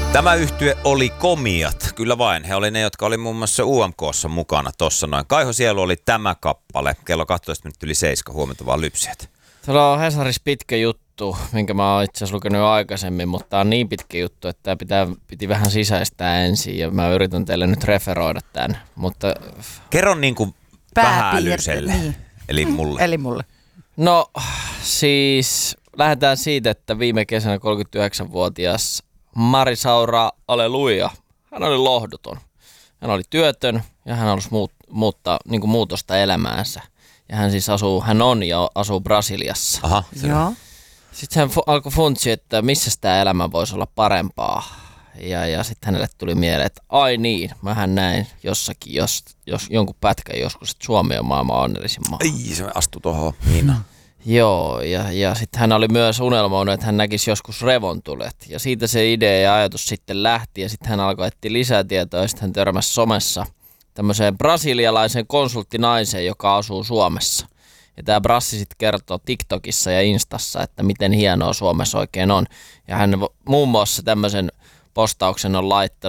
Tämä yhtye oli Komiat, kyllä vain. He oli ne, jotka oli muun muassa UMK:ssa mukana tossa noin. Kaiho Sielu oli tämä kappale, kello 12:07, huomenta vaan lypsijät. Täällä on Hesarissa pitkä juttu, minkä mä oon itse asiassa lukenut jo aikaisemmin, mutta tää on niin pitkä juttu, että tää piti vähän sisäistää ensin ja mä yritän teille nyt referoida tän, mutta... Kerro niin kuin vähälyselle, niin. eli mulle. Eli mulle. No siis lähdetään siitä, että viime kesänä 39-vuotias Marisaura Aleluia, hän oli lohduton. Hän oli työtön ja hän halusi muuttaa niin kuin muutosta elämäänsä. Ja hän siis asuu Brasiliassa. Aha, Joo. Sitten hän alkoi funtsia, että missä tämä elämä voisi olla parempaa. Ja sitten hänelle tuli mieleen, että ai niin, mähän näin jossakin, jos jonkun pätkän joskus, että Suomi on maailman onnellisin maa. Ai, se astui tuohon. Niin. Joo, ja sitten hän oli myös unelmoinut, että hän näkisi joskus revontulet. Ja siitä se idea ja ajatus sitten lähti, ja sitten hän alkoi etsiä lisää tietoa, ja sitten hän törmäsi somessa tämmöiseen brasilialaiseen konsulttinaiseen, joka asuu Suomessa. Ja tämä Brassi sitten kertoo TikTokissa ja Instassa, että miten hienoa Suomessa oikein on. Ja hän muun muassa tämmöisen postauksen on